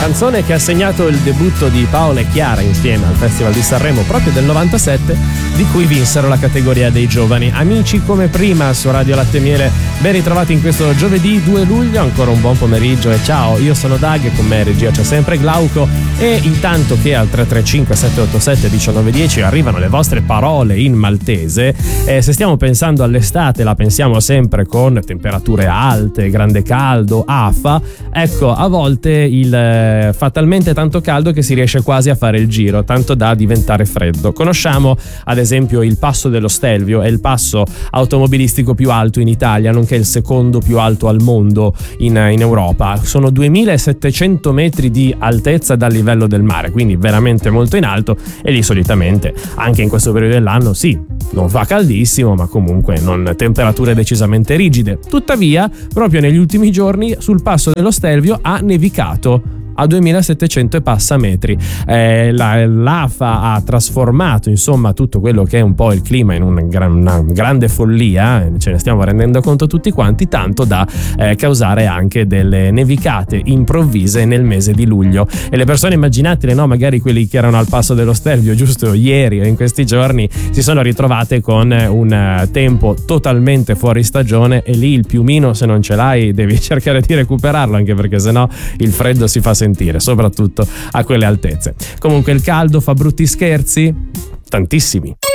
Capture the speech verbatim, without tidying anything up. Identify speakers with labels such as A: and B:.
A: canzone che ha segnato il debutto di Paola e Chiara insieme al Festival di Sanremo proprio del novantasette, di cui vinsero la categoria dei giovani. Amici come prima su Radio Latte e Miele, ben ritrovati in questo giovedì due luglio, ancora un buon pomeriggio e ciao, io sono Dag e con me in regia c'è sempre Glauco, e intanto che al tre tre cinque sette otto sette uno nove uno zero arrivano le vostre parole in maltese, eh, se stiamo pensando all'estate la pensiamo sempre con temperature alte, grande caldo, afa, ecco, a volte il eh, fatalmente tanto caldo che si riesce quasi a fare il giro, tanto da diventare freddo. Conosciamo ad esempio il Passo dello Stelvio, è il passo automobilistico più alto in Italia, nonché il secondo più alto al mondo in, in Europa. Sono duemilasettecento metri di altezza dal livello del mare, quindi veramente molto in alto, e lì solitamente anche in questo periodo dell'anno sì, non fa caldissimo, ma comunque non temperature decisamente rigide. Tuttavia, proprio negli ultimi giorni sul Passo dello Stelvio ha nevicato a duemilasettecento e passa metri. Eh, la, l'Afa ha trasformato insomma tutto quello che è un po' il clima in un gran, una grande follia, ce ne stiamo rendendo conto tutti quanti, tanto da eh, causare anche delle nevicate improvvise nel mese di luglio. E le persone, immaginatele, no, magari quelli che erano al Passo dello Stelvio giusto ieri o in questi giorni, si sono ritrovate con un tempo totalmente fuori stagione, e lì il piumino, se non ce l'hai, devi cercare di recuperarlo, anche perché sennò il freddo si fa sentire, soprattutto a quelle altezze. Comunque il caldo fa brutti scherzi? Tantissimi.